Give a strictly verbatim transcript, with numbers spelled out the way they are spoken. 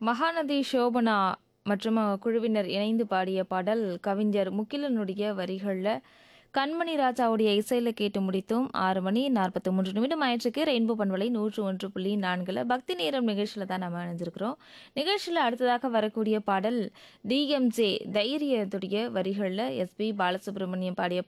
மகாநதி சோபனா மற்றும் அ, குழுவினர் இணைந்து பாடிய பாடல் கவிஞர் முகிலனுடைய வரிகளில் கண்மணி ராஜாவுடைய இசையில் கேட்டு முடித்தோம். ஆறு மணி நாற்பத்தி மூன்று நிமிடம் ஆயிற்றுக்கு ரெயின்போ பண்பலை நூற்று ஒன்று புள்ளி நான்கில் பக்தி நேரம் நிகழ்ச்சியில் தான் நம்ம இணைஞ்சிருக்கிறோம். நிகழ்ச்சியில் அடுத்ததாக வரக்கூடிய பாடல் டிஎம்ஜே தைரியத்துடைய வரிகளில் எஸ்பி பாலசுப்ரமணியம் பாடிய